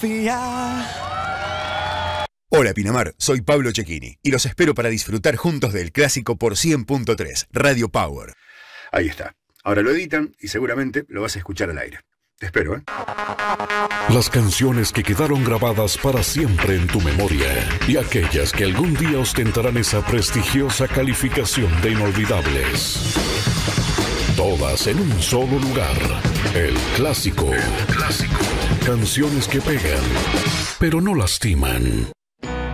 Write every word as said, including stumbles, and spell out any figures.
Hola Pinamar, soy Pablo Cecchini y los espero para disfrutar juntos del clásico por cien punto tres, Radio Power. Ahí está. Ahora lo editan y seguramente lo vas a escuchar al aire. Te espero, ¿eh? Las canciones que quedaron grabadas para siempre en tu memoria y aquellas que algún día ostentarán esa prestigiosa calificación de inolvidables. Todas en un solo lugar. El clásico. El clásico. Canciones que pegan, pero no lastiman.